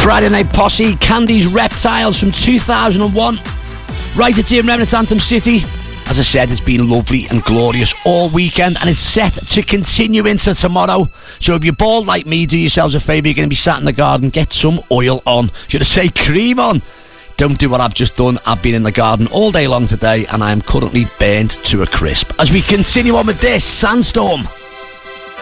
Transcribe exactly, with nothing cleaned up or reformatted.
Friday Night Posse, Candy's Reptiles from two thousand one. Right, it's here in Remnant Anthem City. As I said, it's been lovely and glorious all weekend, and it's set to continue into tomorrow. So if you're bald like me, do yourselves a favour. You're going to be sat in the garden, get some oil on. Should I say cream on? Don't do what I've just done. I've been in the garden all day long today, and I am currently burnt to a crisp. As we continue on with this, Sandstorm.